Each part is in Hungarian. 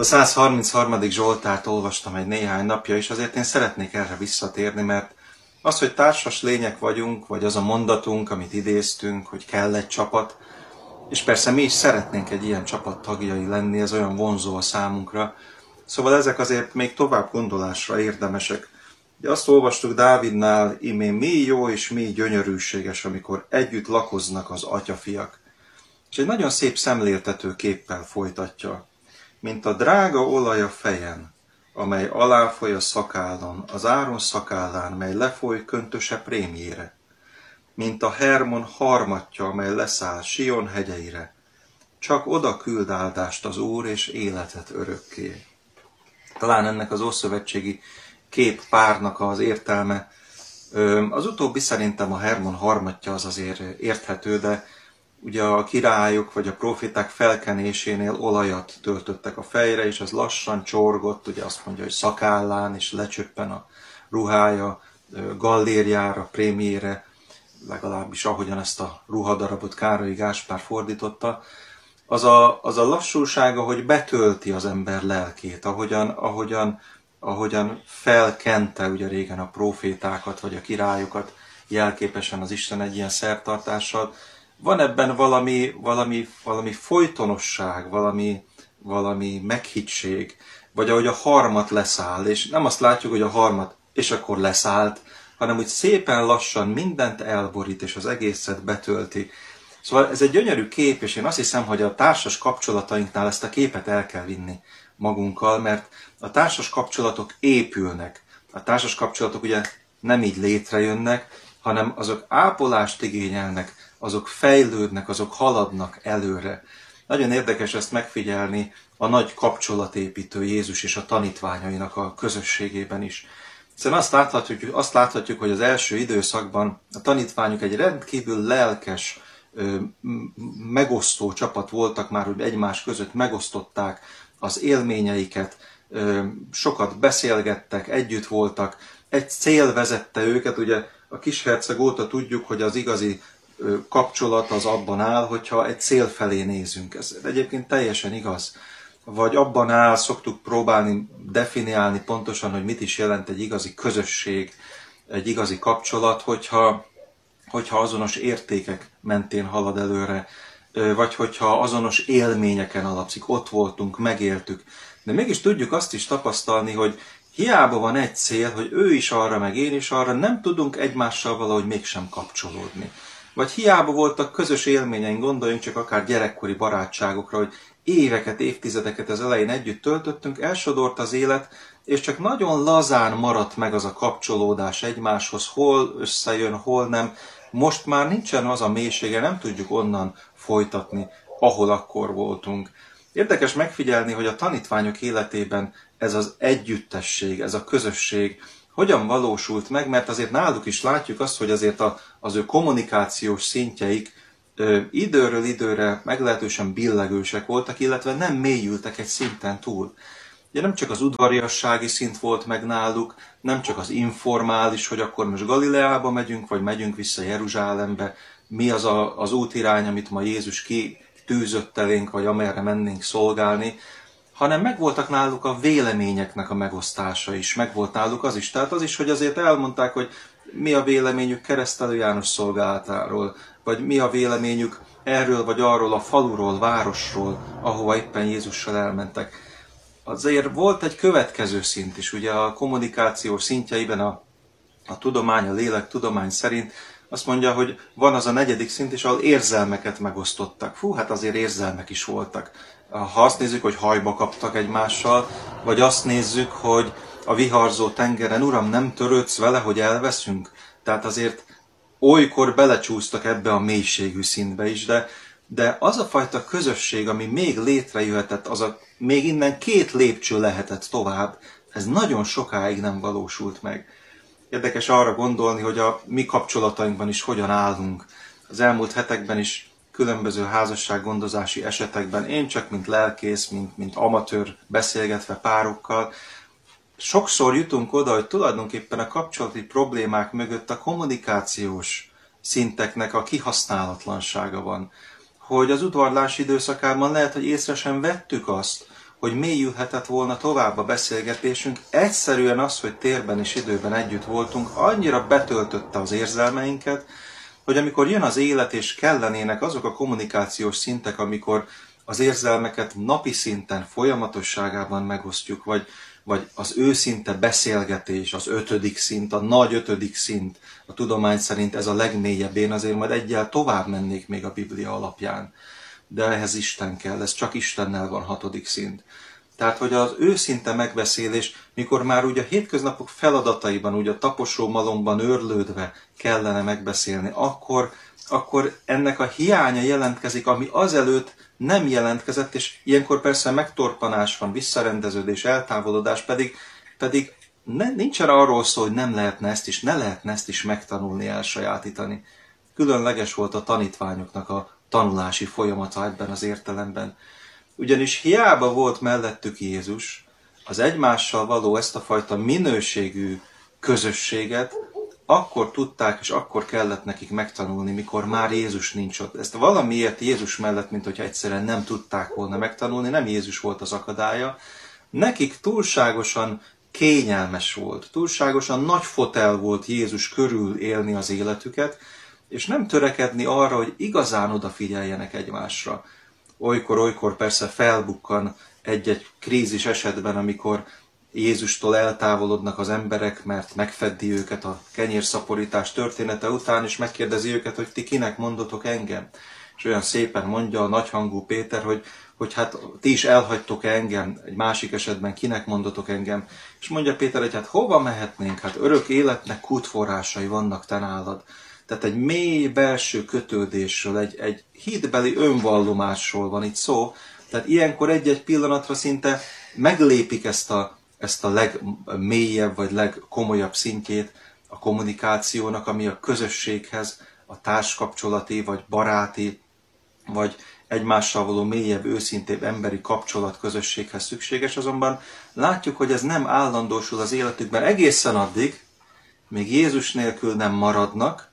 A 133. Zsoltárt olvastam egy néhány napja, és azért én szeretnék erre visszatérni, mert az, hogy társas lények vagyunk, vagy az a mondatunk, amit idéztünk, hogy kell egy csapat, és persze mi is szeretnénk egy ilyen csapat tagjai lenni, ez olyan vonzó a számunkra. Szóval ezek azért még tovább gondolásra érdemesek. De azt olvastuk Dávidnál, íme mi jó és mi gyönyörűséges, amikor együtt lakoznak az atyafiak. És egy nagyon szép szemléltető képpel folytatja. Mint a drága olaj a fejen, amely aláfoly a szakállon, az Áron szakállán, mely lefoly köntöse prémjére. Mint a Hermon harmatja, amely leszáll Sion hegyeire. Csak oda küld áldást az Úr, és életet örökké. Talán ennek az ószövetségi kép párnak az értelme. Az utóbbi szerintem a Hermon harmatja az azért érthető, de ugye a királyok vagy a proféták felkenésénél olajat töltöttek a fejre, és az lassan csorgott, ugye azt mondja, hogy szakállán, és lecsöppen a ruhája, gallérjára, prémjére, legalábbis ahogyan ezt a ruhadarabot Károlyi Gáspár fordította. Az a lassúsága, hogy betölti az ember lelkét, ahogyan felkente ugye régen a profétákat vagy a királyokat jelképesen az Isten egy ilyen szertartással. Van ebben valami folytonosság, valami meghittség, vagy ahogy a harmat leszáll, és nem azt látjuk, hogy a harmat és akkor leszállt, hanem úgy szépen lassan mindent elborít, és az egészet betölti. Szóval ez egy gyönyörű kép, és én azt hiszem, hogy a társas kapcsolatainknál ezt a képet el kell vinni magunkkal, mert a társas kapcsolatok épülnek. A társas kapcsolatok ugye nem így létrejönnek, hanem azok ápolást igényelnek, azok fejlődnek, azok haladnak előre. Nagyon érdekes ezt megfigyelni a nagy kapcsolatépítő Jézus és a tanítványainak a közösségében is. Hiszen azt láthatjuk, hogy az első időszakban a tanítványok egy rendkívül lelkes, megosztó csapat voltak már, hogy egymás között megosztották az élményeiket, sokat beszélgettek, együtt voltak, egy cél vezette őket, ugye a kisherceg óta tudjuk, hogy az igazi kapcsolat az abban áll, hogyha egy cél felé nézünk. Ez egyébként teljesen igaz. Vagy abban áll, szoktuk próbálni definiálni pontosan, hogy mit is jelent egy igazi közösség, egy igazi kapcsolat, hogyha azonos értékek mentén halad előre, vagy hogyha azonos élményeken alapszik, ott voltunk, megéltük. De mégis tudjuk azt is tapasztalni, hogy hiába van egy cél, hogy ő is arra, meg én is arra, nem tudunk egymással valahogy mégsem kapcsolódni. Vagy hiába voltak közös élményeink, gondoljunk csak akár gyerekkori barátságokra, hogy éveket, évtizedeket az elején együtt töltöttünk, elsodort az élet, és csak nagyon lazán maradt meg az a kapcsolódás egymáshoz, hol összejön, hol nem. Most már nincsen az a mélysége, nem tudjuk onnan folytatni, ahol akkor voltunk. Érdekes megfigyelni, hogy a tanítványok életében ez az együttesség, ez a közösség hogyan valósult meg, mert azért náluk is látjuk azt, hogy azért az ő kommunikációs szintjeik időről időre meglehetősen billegősek voltak, illetve nem mélyültek egy szinten túl. Ugye nem csak az udvariassági szint volt meg náluk, nem csak az informális, hogy akkor most Galileába megyünk, vagy megyünk vissza Jeruzsálembe, mi az az útirány, amit ma Jézus kitűzött elénk, vagy amerre mennénk szolgálni, hanem megvoltak náluk a véleményeknek a megosztása is, megvolt náluk az is. Tehát az is, hogy azért elmondták, hogy mi a véleményük Keresztelő János szolgálatáról, vagy mi a véleményük erről vagy arról a faluról, városról, ahova éppen Jézussal elmentek. Azért volt egy következő szint is, ugye a kommunikáció szintjeiben a tudomány, a lélektudomány szerint azt mondja, hogy van az a negyedik szint is, ahol érzelmeket megosztottak. Hát azért érzelmek is voltak. Ha azt nézzük, hogy hajba kaptak egymással, vagy azt nézzük, hogy a viharzó tengeren, Uram, nem törődsz vele, hogy elveszünk? Tehát azért olykor belecsúsztak ebbe a mélységű szintbe is, de az a fajta közösség, ami még létrejöhetett, még innen 2 lépcső lehetett tovább, ez nagyon sokáig nem valósult meg. Érdekes arra gondolni, hogy a mi kapcsolatainkban is hogyan állunk. Az elmúlt hetekben is különböző házassággondozási esetekben, én csak mint lelkész, mint amatőr beszélgetve párokkal, sokszor jutunk oda, hogy tulajdonképpen a kapcsolati problémák mögött a kommunikációs szinteknek a kihasználatlansága van. Hogy az udvarlás időszakában lehet, hogy észre sem vettük azt, hogy mélyülhetett volna tovább a beszélgetésünk. Egyszerűen az, hogy térben és időben együtt voltunk, annyira betöltötte az érzelmeinket, hogy amikor jön az élet és kellenének azok a kommunikációs szintek, amikor az érzelmeket napi szinten, folyamatosságában megosztjuk, vagy az őszinte beszélgetés, az 5. szint, a nagy 5. szint, a tudomány szerint ez a legmélyebb, én azért majd egyel tovább mennék még a Biblia alapján. De ehhez Isten kell, ez csak Istennel van 6. szint. Tehát, hogy az őszinte megbeszélés, mikor már ugye a hétköznapok feladataiban, ugye a taposómalomban őrlődve kellene megbeszélni, akkor ennek a hiánya jelentkezik, ami azelőtt nem jelentkezett, és ilyenkor persze megtorpanás van, visszarendeződés, eltávolodás, pedig nincsen arról szó, hogy nem lehetne ezt is, ne lehetne ezt is megtanulni, elsajátítani. Különleges volt a tanítványoknak a tanulási folyamata ebben az értelemben. Ugyanis hiába volt mellettük Jézus, az egymással való ezt a fajta minőségű közösséget akkor tudták, és akkor kellett nekik megtanulni, mikor már Jézus nincs ott. Ezt valamiért Jézus mellett, mint hogyha egyszerűen nem tudták volna megtanulni, nem Jézus volt az akadálya. Nekik túlságosan kényelmes volt, túlságosan nagy fotel volt Jézus körül élni az életüket, és nem törekedni arra, hogy igazán odafigyeljenek egymásra. Olykor persze felbukkan egy-egy krízis esetben, amikor Jézustól eltávolodnak az emberek, mert megfeddi őket a kenyérszaporítás története után, és megkérdezi őket, hogy ti kinek mondotok engem. És olyan szépen mondja a nagyhangú Péter, hogy hát ti is elhagytok engem, egy másik esetben kinek mondotok engem. És mondja Péter, hogy hát hova mehetnénk, hát örök életnek kútforrásai vannak te nálad. Tehát egy mély belső kötődésről, egy hitbeli önvallomásról van itt szó. Tehát ilyenkor egy-egy pillanatra szinte meglépik ezt a legmélyebb vagy legkomolyabb szintjét a kommunikációnak, ami a közösséghez, a társkapcsolati vagy baráti, vagy egymással való mélyebb, őszintébb emberi kapcsolat közösséghez szükséges. Azonban látjuk, hogy ez nem állandósul az életükben egészen addig, még Jézus nélkül nem maradnak,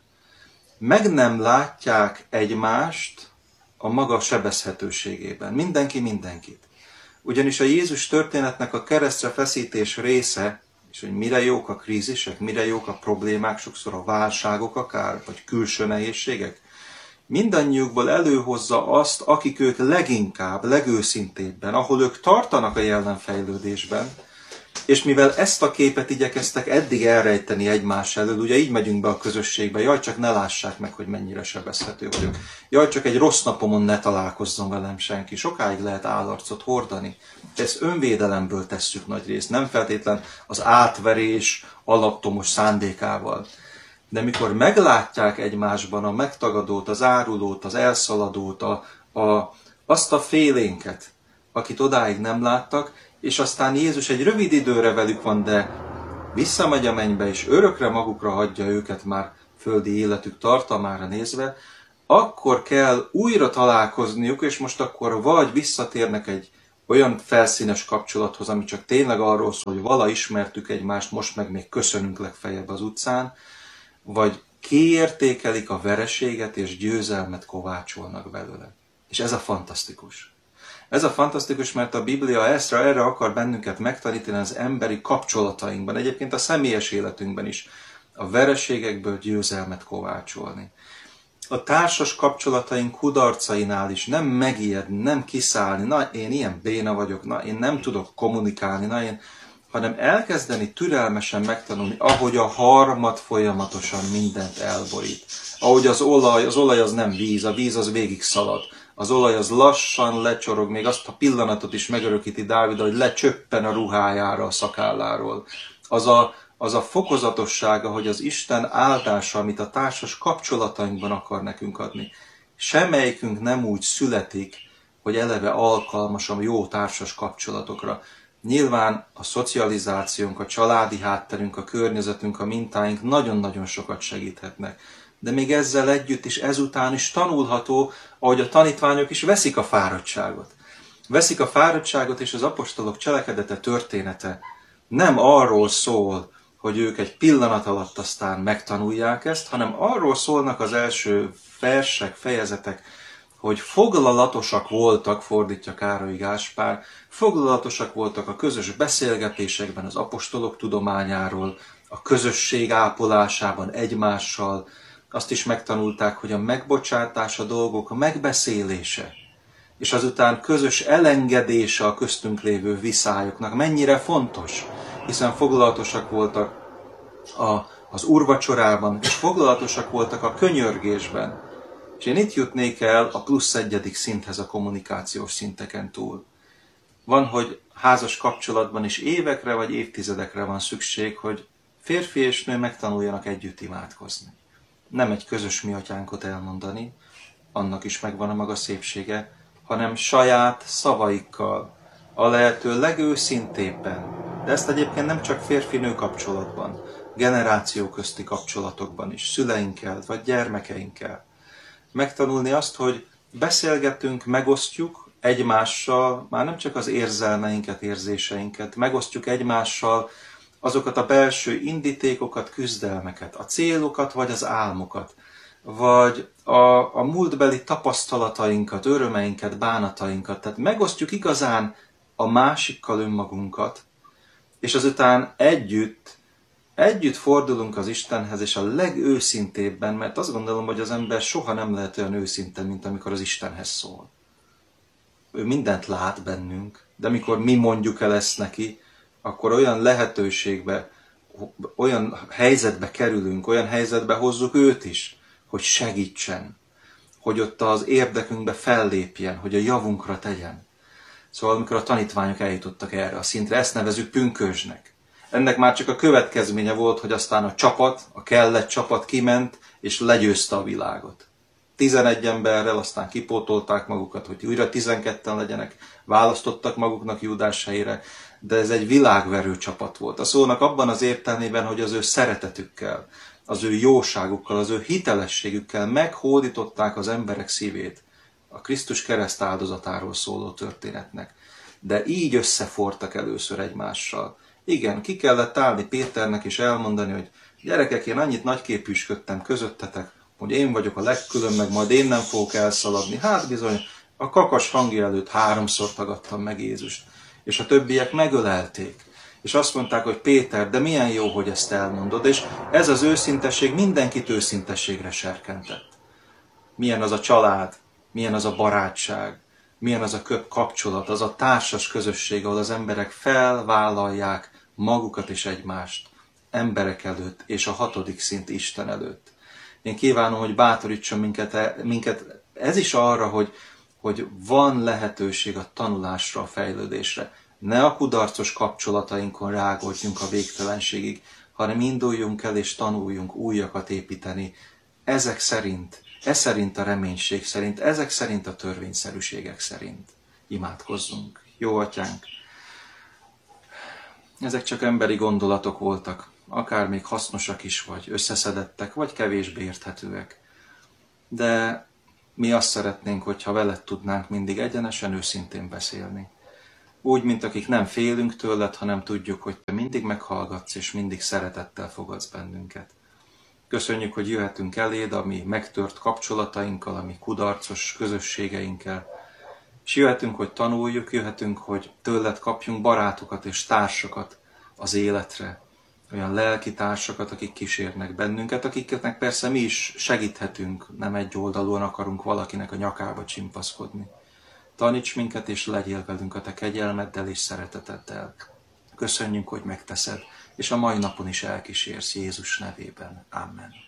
meg nem látják egymást a maga sebezhetőségében. Mindenki mindenkit. Ugyanis a Jézus történetnek a keresztre feszítés része, és hogy mire jók a krízisek, mire jók a problémák, sokszor a válságok akár, vagy külső nehézségek, mindannyiukból előhozza azt, akik ők leginkább, legőszintébben, ahol ők tartanak a jelenfejlődésben, és mivel ezt a képet igyekeztek eddig elrejteni egymás elől, ugye így megyünk be a közösségbe, jaj, csak ne lássák meg, hogy mennyire sebezhető vagyok. Jaj, csak egy rossz napomon ne találkozzon velem senki. Sokáig lehet állarcot hordani. Ezt önvédelemből tesszük nagy részt, nem feltétlen az átverés alaptomos szándékával. De mikor meglátják egymásban a megtagadót, az árulót, az elszaladót, azt a félénket, akit odáig nem láttak, és aztán Jézus egy rövid időre velük van, de visszamegy a mennybe, és örökre magukra hagyja őket már földi életük tartalmára nézve, akkor kell újra találkozniuk, és most akkor vagy visszatérnek egy olyan felszínes kapcsolathoz, ami csak tényleg arról szól, hogy vala ismertük egymást, most meg még köszönünk legfeljebb az utcán, vagy kiértékelik a vereséget, és győzelmet kovácsolnak belőle. És ez a fantasztikus. Ez a fantasztikus, mert a Biblia erre akar bennünket megtanítani az emberi kapcsolatainkban, egyébként a személyes életünkben is, a vereségekből győzelmet kovácsolni. A társas kapcsolataink kudarcainál is nem megijedni, nem kiszállni, na én ilyen béna vagyok, na én nem tudok kommunikálni, hanem elkezdeni türelmesen megtanulni, ahogy a harmad folyamatosan mindent elborít. Ahogy az olaj az nem víz, a víz az végig szalad. Az olaj az lassan lecsorog, még azt a pillanatot is megörökíti Dávid, hogy lecsöppen a ruhájára, a szakálláról. Az a fokozatossága, hogy az Isten áldása, amit a társas kapcsolatainkban akar nekünk adni. Semmelyikünk nem úgy születik, hogy eleve alkalmas a jó társas kapcsolatokra. Nyilván a szocializációnk, a családi hátterünk, a környezetünk, a mintáink nagyon-nagyon sokat segíthetnek. De még ezzel együtt is, ezután is tanulható, ahogy a tanítványok is veszik a fáradtságot. Veszik a fáradtságot, és az apostolok cselekedete, története nem arról szól, hogy ők egy pillanat alatt aztán megtanulják ezt, hanem arról szólnak az első versek, fejezetek, hogy foglalatosak voltak, fordítja Károly Gáspár, foglalatosak voltak a közös beszélgetésekben az apostolok tudományáról, a közösség ápolásában egymással. Azt is megtanulták, hogy a megbocsátás, a dolgok, a megbeszélése, és azután közös elengedése a köztünk lévő viszályoknak mennyire fontos, hiszen foglalatosak voltak az úrvacsorában, és foglalatosak voltak a könyörgésben. És én itt jutnék el a plusz 1. szinthez a kommunikációs szinteken túl. Van, hogy házas kapcsolatban is évekre vagy évtizedekre van szükség, hogy férfi és nő megtanuljanak együtt imádkozni. Nem egy közös mi atyánkot elmondani, annak is megvan a maga szépsége, hanem saját szavaikkal, a lehető legőszintébben. De ezt egyébként nem csak férfi-nő kapcsolatban, generáció közti kapcsolatokban is, szüleinkkel vagy gyermekeinkkel. Megtanulni azt, hogy beszélgetünk, megosztjuk egymással, már nem csak az érzelmeinket, érzéseinket, megosztjuk egymással azokat a belső indítékokat, küzdelmeket, a célokat vagy az álmokat, vagy a múltbeli tapasztalatainkat, örömeinket, bánatainkat. Tehát megosztjuk igazán a másikkal önmagunkat, és azután együtt fordulunk az Istenhez, és a legőszintébben, mert azt gondolom, hogy az ember soha nem lehet olyan őszinte, mint amikor az Istenhez szól. Ő mindent lát bennünk, de amikor mi mondjuk el ezt neki, akkor olyan lehetőségbe, olyan helyzetbe kerülünk, olyan helyzetbe hozzuk őt is, hogy segítsen, hogy ott az érdekünkbe fellépjen, hogy a javunkra tegyen. Szóval amikor a tanítványok eljutottak erre a szintre, ezt nevezzük pünkösdnek. Ennek már csak a következménye volt, hogy aztán a kellett csapat kiment, és legyőzte a világot. 11 emberrel, aztán kipótolták magukat, hogy újra 12-en legyenek, választottak maguknak Júdás helyére, de ez egy világverő csapat volt. A szónak abban az értelmében, hogy az ő szeretetükkel, az ő jóságukkal, az ő hitelességükkel meghódították az emberek szívét a Krisztus kereszt áldozatáról szóló történetnek. De így összefortak először egymással. Igen, ki kellett állni Péternek és elmondani, hogy gyerekek, én annyit nagyképűsködtem közöttetek, hogy én vagyok a legkülön, meg majd én nem fogok elszaladni. Hát bizony, a kakas hangja előtt 3-szor tagadtam meg Jézust. És a többiek megölelték. És azt mondták, hogy Péter, de milyen jó, hogy ezt elmondod. És ez az őszintesség mindenkit őszintességre serkentett. Milyen az a család, milyen az a barátság, milyen az a kapcsolat, az a társas közösség, ahol az emberek felvállalják magukat és egymást emberek előtt, és a 6. szint Isten előtt. Én kívánom, hogy bátorítson minket ez is arra, hogy van lehetőség a tanulásra, a fejlődésre. Ne a kudarcos kapcsolatainkon rágódjunk a végtelenségig, hanem induljunk el és tanuljunk újakat építeni. Ez szerint a reménység szerint, ezek szerint a törvényszerűségek szerint. Imádkozzunk. Jó atyánk! Ezek csak emberi gondolatok voltak, akár még hasznosak is, vagy összeszedettek, vagy kevésbé érthetőek. De mi azt szeretnénk, hogyha veled tudnánk mindig egyenesen, őszintén beszélni. Úgy, mint akik nem félünk tőled, hanem tudjuk, hogy te mindig meghallgatsz, és mindig szeretettel fogadsz bennünket. Köszönjük, hogy jöhetünk eléd a mi megtört kapcsolatainkkal, a mi kudarcos közösségeinkkel, és jöhetünk, hogy tanuljuk, jöhetünk, hogy tőled kapjunk barátokat és társakat az életre, olyan lelki társakat, akik kísérnek bennünket, akiknek persze mi is segíthetünk, nem egy oldalúan akarunk valakinek a nyakába csimpaszkodni. Taníts minket, és legyél velünk a te kegyelmeddel és szereteteddel. Köszönjük, hogy megteszed, és a mai napon is elkísérsz Jézus nevében. Amen.